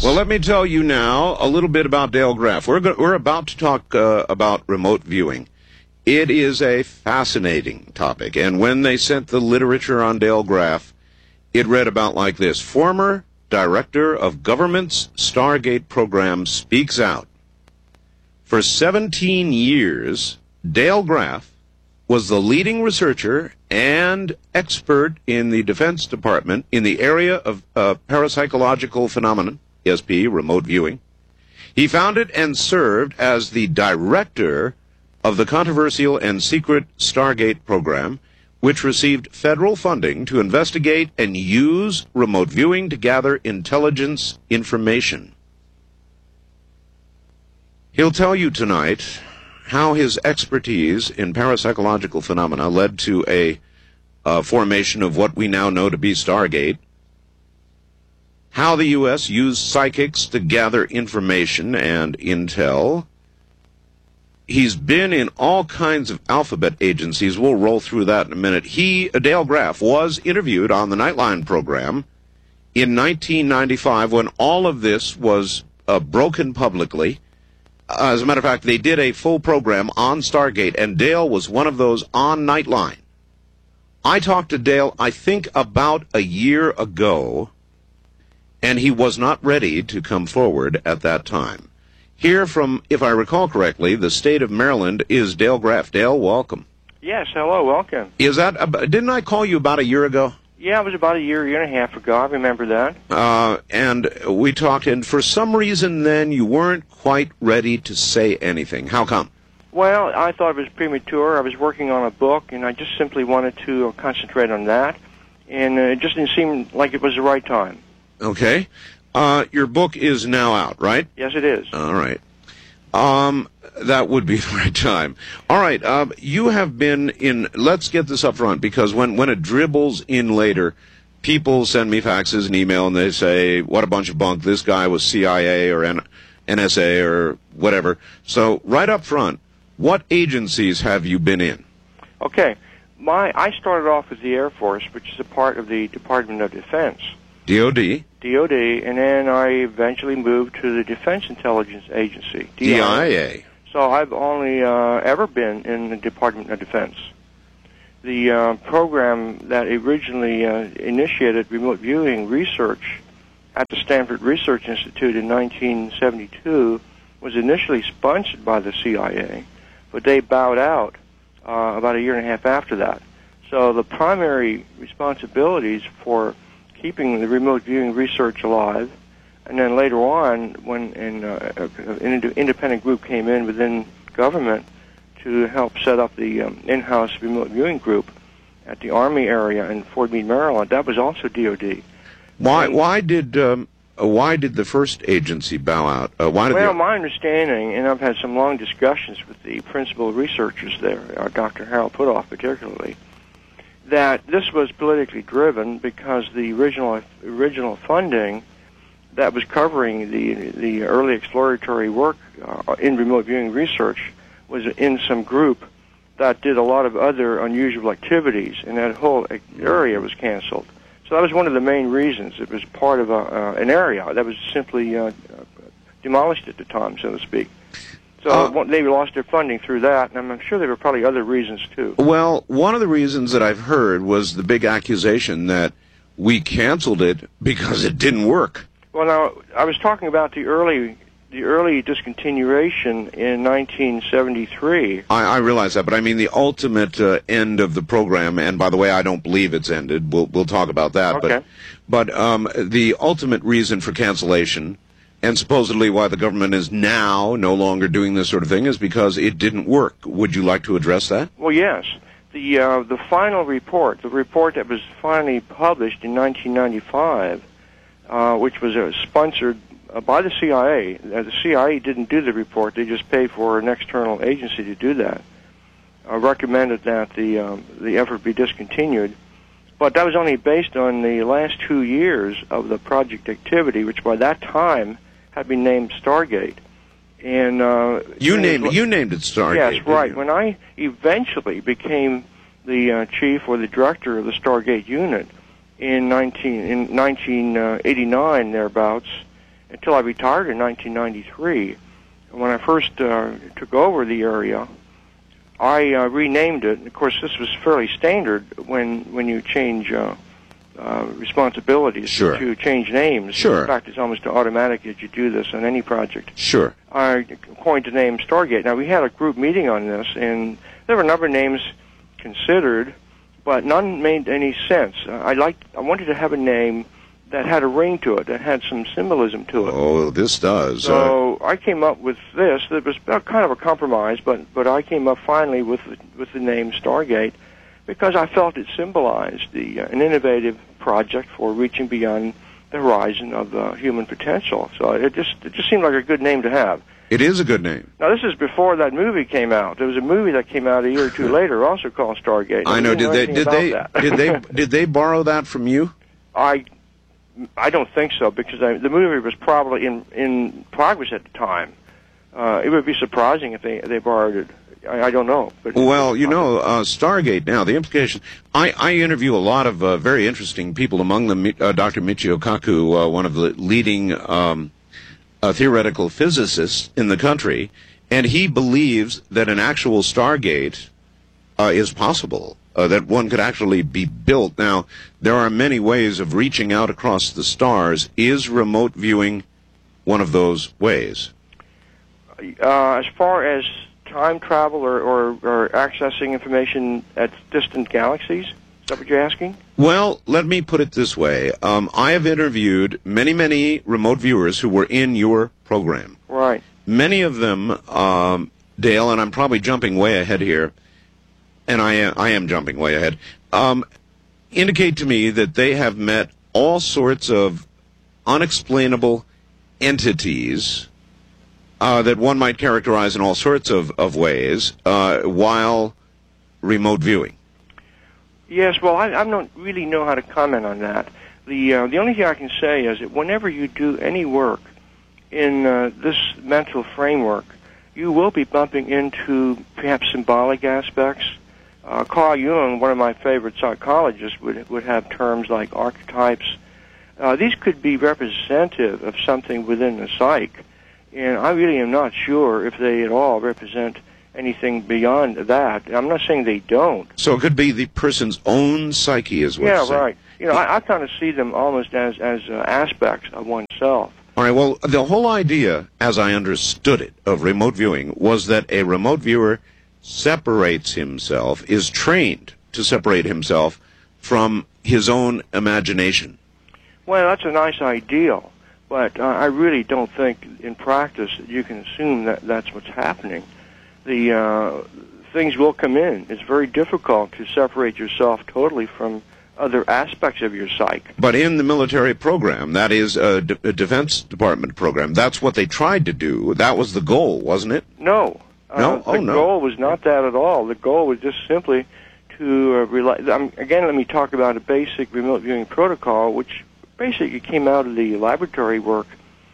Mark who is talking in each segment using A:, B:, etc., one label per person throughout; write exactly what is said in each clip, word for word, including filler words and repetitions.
A: Well, let me tell you now a little bit about Dale Graff. We're, go- we're about to talk uh, about remote viewing. It is a fascinating topic, and when they sent the literature on Dale Graff, it read about like this. Former Director of Government's Stargate Program speaks out. For seventeen years, Dale Graff was the leading researcher and expert in the Defense Department in the area of uh, parapsychological phenomenon, E S P, remote viewing. He founded and served as the director of the controversial and secret Stargate program, which received federal funding to investigate and use remote viewing to gather intelligence information. He'll tell you tonight how his expertise in parapsychological phenomena led to a uh, formation of what we now know to be Stargate, how the U S used psychics to gather information and intel. He's been in all kinds of alphabet agencies. We'll roll through that in a minute. He, Dale Graff, was interviewed on the Nightline program in nineteen ninety-five when all of this was uh, broken publicly. Uh, as a matter of fact, they did a full program on Stargate, and Dale was one of those on Nightline. I talked to Dale, I think, about a year ago, and he was not ready to come forward at that time. Here from, if I recall correctly, the state of Maryland is Dale Graff. Dale, welcome.
B: Yes, hello, welcome.
A: Is that, didn't I call you about a year ago?
B: Yeah, it was about a year, year and a half ago. I remember that.
A: Uh, and we talked, and for some reason then you weren't quite ready to say anything. How come?
B: Well, I thought it was premature. I was working on a book, and I just simply wanted to concentrate on that, and uh, it just didn't seem like it was the right time.
A: Okay. Uh, your book is now out, right?
B: Yes, it is.
A: All right. Um, that would be the right time. All right. Um, you have been in, let's get this up front, because when, when it dribbles in later, people send me faxes and email, and they say, what a bunch of bunk. This guy was C I A or N S A or whatever. So right up front, what agencies have you been in?
B: Okay. My I started off with the Air Force, which is a part of the Department of Defense.
A: D O D?
B: D O D, and then I eventually moved to the Defense Intelligence Agency,
A: D I A.
B: So I've only uh, ever been in the Department of Defense. The uh, program that originally uh, initiated remote viewing research at the Stanford Research Institute in nineteen seventy-two was initially sponsored by the C I A, but they bowed out uh, about a year and a half after that. So the primary responsibilities for keeping the remote viewing research alive, and then later on, when an, uh, an independent group came in within government to help set up the um, in-house remote viewing group at the Army area in Fort Meade, Maryland, that was also D O D.
A: Why?
B: And,
A: why did um, why did the first agency bow out? Uh, why did
B: well,
A: they...
B: my understanding, and I've had some long discussions with the principal researchers there, uh, Doctor Harold Putoff particularly, that this was politically driven because the original original funding that was covering the the early exploratory work uh, in remote viewing research was in some group that did a lot of other unusual activities, and that whole area was canceled. So that was one of the main reasons. It was part of a, uh, an area that was simply uh, demolished at the time, so to speak. So uh, they lost their funding through that, and I'm sure there were probably other reasons, too.
A: Well, one of the reasons that I've heard was the big accusation that we canceled it because it didn't work.
B: Well, now, I was talking about the early the early discontinuation in nineteen seventy-three.
A: I, I realize that, but I mean the ultimate uh, end of the program, and by the way, I don't believe it's ended. We'll, we'll talk about that.
B: Okay.
A: But, but um, the ultimate reason for cancellation, and supposedly why the government is now no longer doing this sort of thing, is because it didn't work. Would you like to address that?
B: Well, yes. The uh, the final report, the report that was finally published in nineteen ninety-five, uh, which was uh, sponsored uh, by the C I A. Uh, the C I A didn't do the report; they just paid for an external agency to do that. Uh, recommended that the um, the effort be discontinued, but that was only based on the last two years of the project activity, which by that time had been named Stargate. And uh,
A: you named it, you named it Stargate.
B: Yes, right. When I eventually became the uh, chief or the director of the Stargate unit in nineteen in nineteen eighty-nine thereabouts, until I retired in nineteen ninety-three. When I first uh, took over the area, I uh, renamed it. Of course, this was fairly standard when when you change uh, uh, responsibilities,
A: sure.
B: to change names.
A: Sure.
B: In fact, it's almost automatic that you do this on any project.
A: Sure.
B: I coined the name Stargate. Now, we had a group meeting on this, and there were a number of names considered, but none made any sense. Uh, I liked, I wanted to have a name that had a ring to it, that had some symbolism to it.
A: Oh, this does.
B: So uh, I came up with this. It was kind of a compromise, but but I came up finally with the, with the name Stargate because I felt it symbolized the uh, an innovative project for reaching beyond the horizon of uh, human potential. So it just it just seemed like a good name to have.
A: It is a good name.
B: Now, this is before that movie came out. There was a movie that came out a year or two later, also called Stargate.
A: I know. Did they did they did they did they borrow that from you?
B: I I don't think so, because I, the movie was probably in in progress at the time. Uh, it would be surprising if they they borrowed it. I, I don't know. But
A: well, you know, uh, Stargate. Now, the implication. I, I interview a lot of uh, very interesting people. Among them, uh, Doctor Michio Kaku, uh, one of the leading um, uh, theoretical physicists in the country, and he believes that an actual Stargate uh, is possible. Uh, that one could actually be built. Now, there are many ways of reaching out across the stars. Is remote viewing one of those ways?
B: Uh, as far as time travel or, or, or accessing information at distant galaxies, is that what you're asking?
A: Well, let me put it this way. Um, I have interviewed many, many remote viewers who were in your program.
B: Right.
A: Many of them, um, Dale, and I'm probably jumping way ahead here, and I am, I am jumping way ahead, um, indicate to me that they have met all sorts of unexplainable entities uh, that one might characterize in all sorts of, of ways uh, while remote viewing.
B: Yes, well, I, I don't really know how to comment on that. The, uh, the only thing I can say is that whenever you do any work in uh, this mental framework, you will be bumping into perhaps symbolic aspects. Uh, Carl Jung, one of my favorite psychologists, would would have terms like archetypes. Uh, these could be representative of something within the psyche, and I really am not sure if they at all represent anything beyond that. I'm not saying they don't.
A: So it could be the person's own psyche, is what
B: yeah,
A: you're saying.
B: right. You know, I, I kind of see them almost as as uh, aspects of oneself.
A: All right, well, the whole idea, as I understood it, of remote viewing was that a remote viewer separates himself, is trained to separate himself from his own imagination.
B: Well, that's a nice ideal, but uh, I really don't think in practice that you can assume that that's what's happening. The uh, things will come in. It's very difficult to separate yourself totally from other aspects of your psyche.
A: But in the military program, that is a, D- a Defense Department program, that's what they tried to do. That was the goal, wasn't it?
B: No.
A: No?
B: Uh,
A: oh,
B: the
A: no.
B: goal was not that at all. The goal was just simply to uh, rely. Um, again, let me talk about a basic remote viewing protocol, which basically came out of the laboratory work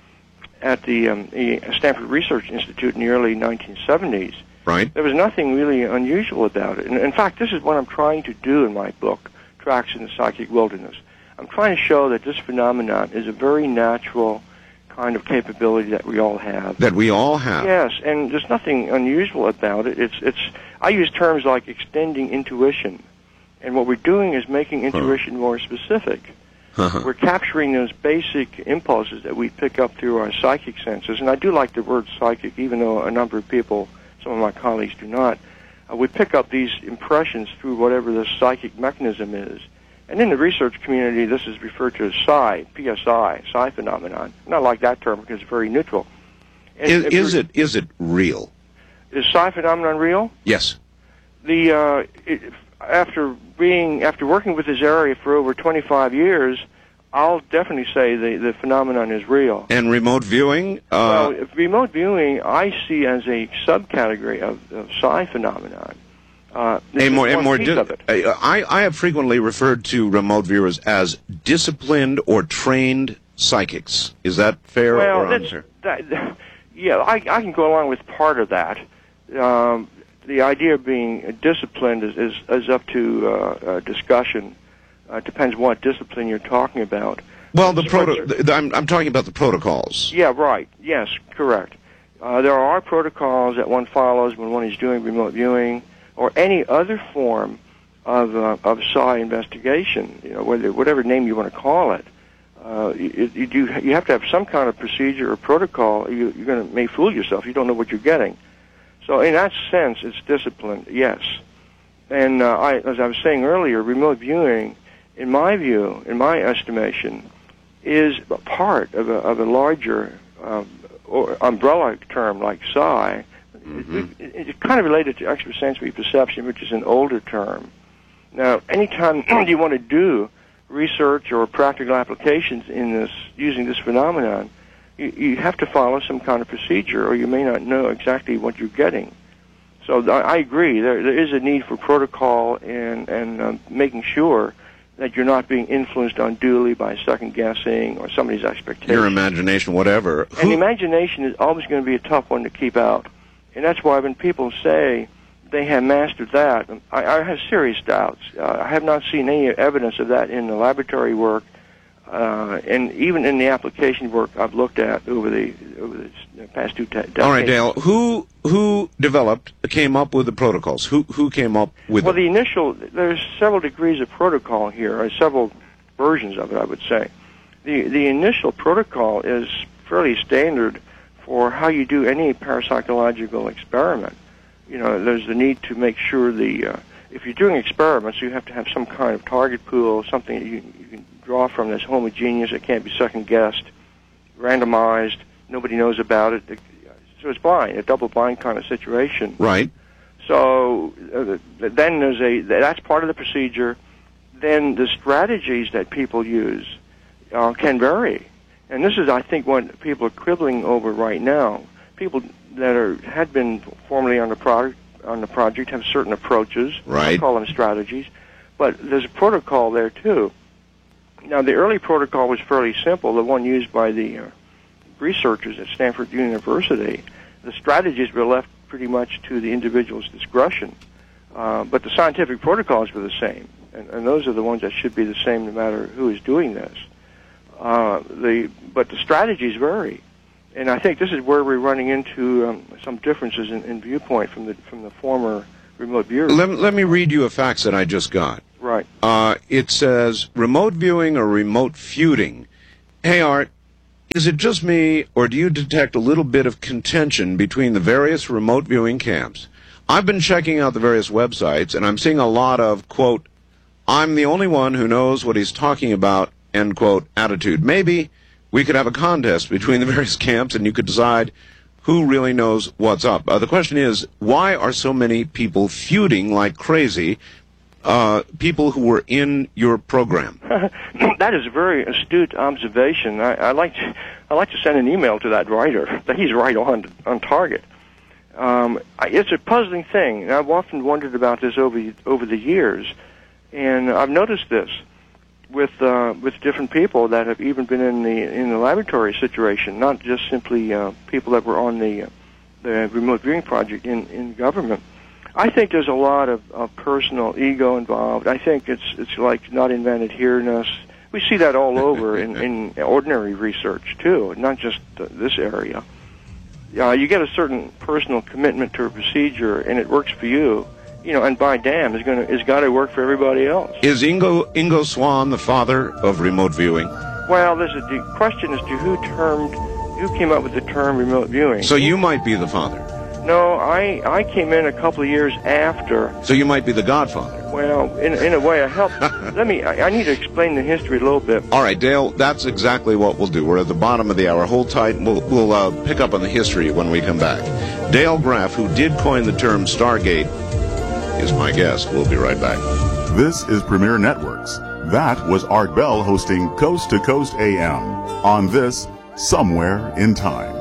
B: at the, um, the Stanford Research Institute in the early nineteen seventies.
A: Right.
B: There was nothing really unusual about it. And in fact, this is what I'm trying to do in my book, Tracks in the Psychic Wilderness. I'm trying to show that this phenomenon is a very natural kind of capability that we all have.
A: That we all have.
B: Yes, and there's nothing unusual about it. It's it's. I use terms like extending intuition, and what we're doing is making intuition huh. more specific.
A: Uh-huh.
B: We're capturing those basic impulses that we pick up through our psychic senses, and I do like the word psychic, even though a number of people, some of my colleagues, do not. Uh, we pick up these impressions through whatever the psychic mechanism is. And in the research community, this is referred to as psi, P S I, psi phenomenon. And I like that term because it's very neutral. And
A: Is, is it is it real?
B: Is psi phenomenon real?
A: Yes.
B: The uh, it, after being after working with this area for over twenty-five years, I'll definitely say the the phenomenon is real.
A: And remote viewing? Uh,
B: well, remote viewing I see as a subcategory of, of psi phenomenon. Uh,
A: a more, a more
B: piece
A: di-
B: of it.
A: I, I have frequently referred to remote viewers as disciplined or trained psychics. Is that fair
B: well,
A: or
B: that's,
A: unfair?
B: That, yeah, I, I can go along with part of that. Um, the idea of being disciplined is, is, is up to uh, uh, discussion. Uh, it depends what discipline you're talking about.
A: Well, the proto- the, I'm, I'm talking about the protocols.
B: Yeah, right. Yes, correct. Uh, there are protocols that one follows when one is doing remote viewing or any other form of uh, of S I investigation. You know, whether whatever name you want to call it, uh, you, you do you have to have some kind of procedure or protocol. You, you're going to may fool yourself. You don't know what you're getting. So, in that sense, it's disciplined. Yes, and uh, I, as I was saying earlier, remote viewing, in my view, in my estimation, is a part of a, of a larger um, or umbrella term like S I. Mm-hmm. it, it, it's kind of related to extrasensory perception, which is an older term. Now, anytime you want to do research or practical applications in this using this phenomenon, you, you have to follow some kind of procedure, or you may not know exactly what you're getting. So I, I agree. There, there is a need for protocol and and um, making sure that you're not being influenced unduly by second guessing or somebody's expectations.
A: Your imagination, whatever.
B: And Who? the imagination is always going to be a tough one to keep out. And that's why when people say they have mastered that, I, I have serious doubts. Uh, I have not seen any evidence of that in the laboratory work, uh, and even in the application work I've looked at over the over the past two te- decades.
A: All right, Dale. Who who developed, came up with the protocols? Who who came up with?
B: Well,
A: them?
B: the initial. There's several degrees of protocol here, or several versions of it, I would say. The the initial protocol is fairly standard for how you do any parapsychological experiment. You know, there's the need to make sure the, uh, if you're doing experiments, you have to have some kind of target pool, something that you, you can draw from that's homogeneous, it can't be second-guessed, randomized, nobody knows about it. So it's blind, a double-blind kind of situation.
A: Right.
B: So uh, then there's a, that's part of the procedure. Then the strategies that people use uh, can vary. And this is, I think, what people are quibbling over right now. People that are had been formerly on the product on the project have certain approaches.
A: Right.
B: I call them strategies, but there's a protocol there too. Now, the early protocol was fairly simple. The one used by the uh, researchers at Stanford University. The strategies were left pretty much to the individual's discretion, uh, but the scientific protocols were the same, and, and those are the ones that should be the same no matter who is doing this. Uh, the but the strategies vary. And I think this is where we're running into um, some differences in, in viewpoint from the from the former remote viewers.
A: Let, let me read you a fax that I just got.
B: Right.
A: Uh, it says, remote viewing or remote feuding. Hey, Art, is it just me, or do you detect a little bit of contention between the various remote viewing camps? I've been checking out the various websites, and I'm seeing a lot of, quote, I'm the only one who knows what he's talking about, end quote, attitude. Maybe we could have a contest between the various camps and you could decide who really knows what's up. Uh, the question is, why are so many people feuding like crazy, uh, people who were in your program?
B: That is a very astute observation. I, I like to, I like to send an email to that writer. He's right on on target. Um, it's a puzzling thing. And I've often wondered about this over over the years, and I've noticed this with uh, with different people that have even been in the in the laboratory situation, not just simply uh, people that were on the uh, the remote viewing project in, in government. I think there's a lot of, of personal ego involved. I think it's it's like not invented here-ness. We see that all over in, in ordinary research too, not just uh, this area. Uh, you get a certain personal commitment to a procedure, and it works for you. You know, and by damn, is going to is got to work for everybody else.
A: Is Ingo Ingo Swann the father of remote viewing?
B: Well, there's a the question as to who termed, who came up with the term remote viewing.
A: So you might be the father.
B: No, I I came in a couple of years after.
A: So you might be the godfather.
B: Well, in in a way, I helped. Let me. I, I need to explain the history a little bit.
A: All right, Dale. That's exactly what we'll do. We're at the bottom of the hour. Hold tight. We'll we'll uh, pick up on the history when we come back. Dale Graff, who did coin the term Stargate, is my guest. We'll be right back.
C: This is Premier Networks. That was Art Bell hosting Coast to Coast A M on this Somewhere in Time.